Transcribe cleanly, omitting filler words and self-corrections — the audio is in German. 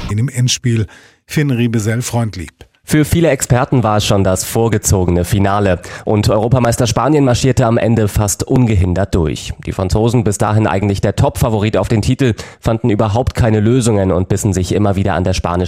Im Endspiel Finn Riebesell-Freundlieb. Für viele Experten war es schon das vorgezogene Finale und Europameister Spanien marschierte am Ende fast ungehindert durch. Die Franzosen, bis dahin eigentlich der Top-Favorit auf den Titel, fanden überhaupt keine Lösungen und bissen sich immer wieder an der spanischen